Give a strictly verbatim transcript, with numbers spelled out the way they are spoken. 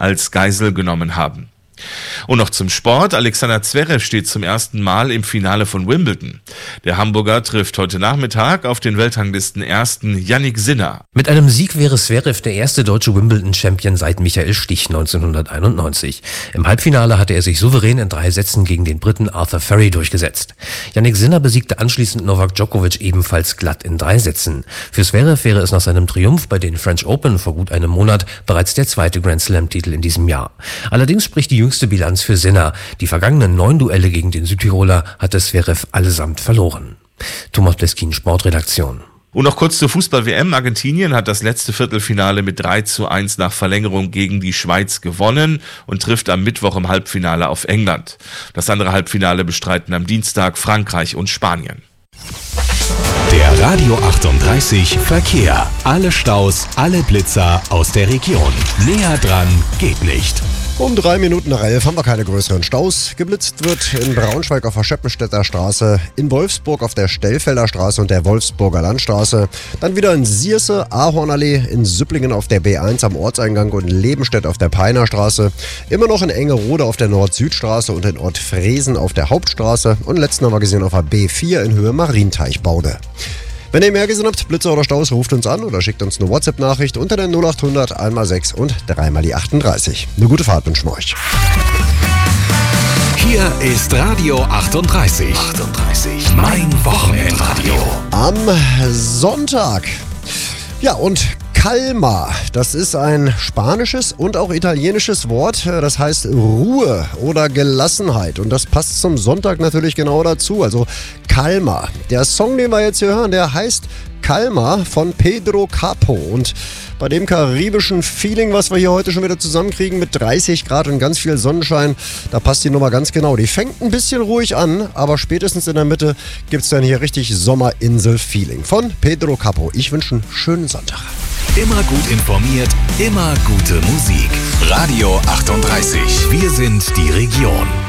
als Geisel genommen haben. Und noch zum Sport. Alexander Zverev steht zum ersten Mal im Finale von Wimbledon. Der Hamburger trifft heute Nachmittag auf den Weltranglisten-Ersten Jannik Sinner. Mit einem Sieg wäre Zverev der erste deutsche Wimbledon-Champion seit Michael Stich neunzehnhunderteinundneunzig. Im Halbfinale hatte er sich souverän in drei Sätzen gegen den Briten Arthur Ferry durchgesetzt. Jannik Sinner besiegte anschließend Novak Djokovic ebenfalls glatt in drei Sätzen. Für Zverev wäre es nach seinem Triumph bei den French Open vor gut einem Monat bereits der zweite Grand Slam-Titel in diesem Jahr. Allerdings spricht die jüngste Bilanz für Sinner. Die vergangenen neun Duelle gegen den Südtiroler hatte Zverev allesamt verloren. Thomas Pleskin, Sportredaktion. Und noch kurz zur Fußball-W M. Argentinien hat das letzte Viertelfinale mit drei zu eins nach Verlängerung gegen die Schweiz gewonnen und trifft am Mittwoch im Halbfinale auf England. Das andere Halbfinale bestreiten am Dienstag Frankreich und Spanien. Der Radio achtunddreißig Verkehr. Alle Staus, alle Blitzer aus der Region. Näher dran geht nicht. Um drei Minuten nach elf haben wir keine größeren Staus. Geblitzt wird in Braunschweig auf der Scheppenstädter Straße, in Wolfsburg auf der Stellfelder Straße und der Wolfsburger Landstraße. Dann wieder in Sierse, Ahornallee, in Süpplingen auf der B eins am Ortseingang und in Lebenstedt auf der Peiner Straße. Immer noch in Engerode auf der Nord-Süd-Straße und in Ortfresen auf der Hauptstraße. Und letzten haben wir gesehen auf der B vier in Höhe Marienteichbaude. Wenn ihr mehr gesehen habt, Blitzer oder Staus, ruft uns an oder schickt uns eine WhatsApp-Nachricht unter der null acht hundert einmal sechs und dreimal die achtunddreißig. Eine gute Fahrt wünschen wir euch. Hier ist Radio achtunddreißig. achtunddreißig. Mein Wochenendradio. Am Sonntag. Ja, und Calma, das ist ein spanisches und auch italienisches Wort, das heißt Ruhe oder Gelassenheit und das passt zum Sonntag natürlich genau dazu, also Calma. Der Song, den wir jetzt hier hören, der heißt Calma von Pedro Capo und bei dem karibischen Feeling, was wir hier heute schon wieder zusammenkriegen mit dreißig Grad und ganz viel Sonnenschein, da passt die Nummer ganz genau. Die fängt ein bisschen ruhig an, aber spätestens in der Mitte gibt es dann hier richtig Sommerinsel-Feeling von Pedro Capo. Ich wünsche einen schönen Sonntag. Immer gut informiert, immer gute Musik. Radio achtunddreißig. Wir sind die Region.